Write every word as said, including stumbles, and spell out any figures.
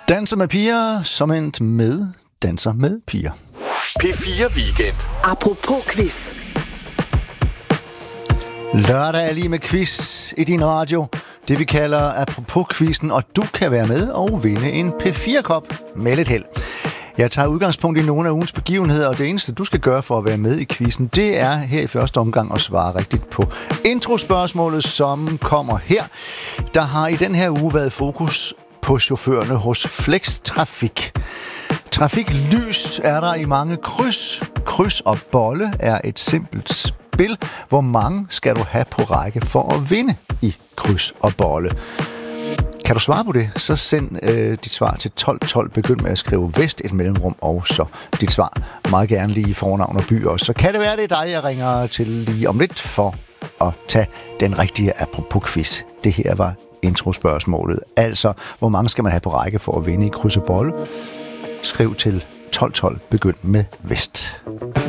Danser med piger, som endt med Danser med piger. P fire Weekend. Apropos quiz. Lørdag er lige med quiz i din radio. Det vi kalder Apropos-quizzen, og du kan være med og vinde en P fire-kop med lidt held. Jeg tager udgangspunkt i nogle af ugens begivenheder, og det eneste, du skal gøre for at være med i quizzen, det er her i første omgang at svare rigtigt på introspørgsmålet, som kommer her. Der har i den her uge været fokus på chaufførerne hos Flextrafik. Trafiklys er der i mange kryds. Kryds og bolle er et simpelt spil. Hvor mange skal du have på række for at vinde i kryds og bolle? Kan du svare på det, så send øh, dit svar til tolv tolv. Begynd med at skrive Vest, et mellemrum, og så dit svar. Meget gerne lige fornavn og by også. Så kan det være, det er dig, jeg ringer til lige om lidt for at tage den rigtige apropos-quiz. Det her var introspørgsmålet. Altså, hvor mange skal man have på række for at vinde i kryds og bolle? Skriv til tolv tolv. Begynd med Vest.